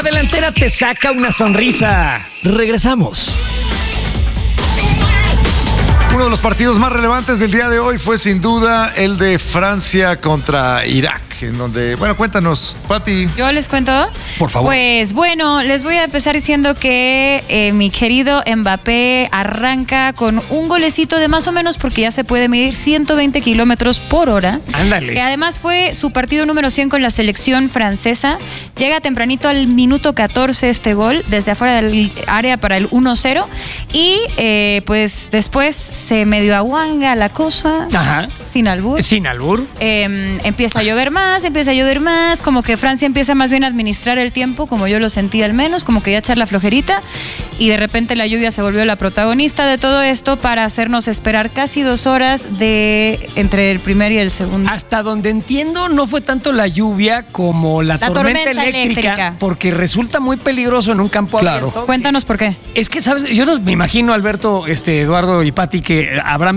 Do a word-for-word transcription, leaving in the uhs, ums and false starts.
La delantera te saca una sonrisa. Regresamos. Uno de los partidos más relevantes del día de hoy fue sin duda el de Francia contra Irak, en donde, bueno, cuéntanos, Pati. ¿Yo les cuento? Por favor. Pues bueno, les voy a empezar diciendo que eh, mi querido Mbappé arranca con un golecito de más o menos, porque ya se puede medir ciento veinte kilómetros por hora. Ándale. Que además fue su partido número cien con la selección francesa. Llega tempranito al minuto catorce este gol, desde afuera del área para el uno cero. Y eh, pues después se medio aguanga la cosa. Ajá. Sin albur. Sin albur. Eh, empieza a llover más, empieza a llover más, como que Francia empieza más bien a administrar el tiempo, como yo lo sentí al menos, como que ya echar la flojerita, y de repente la lluvia se volvió la protagonista de todo esto para hacernos esperar casi dos horas de entre el primer y el segundo. Hasta donde entiendo, no fue tanto la lluvia como la, La tormenta, tormenta eléctrica, eléctrica. porque resulta muy peligroso en un campo Claro. abierto. Cuéntanos por qué. Es que, ¿sabes? Yo no me imagino, Alberto, este, Eduardo y Pati, que habrán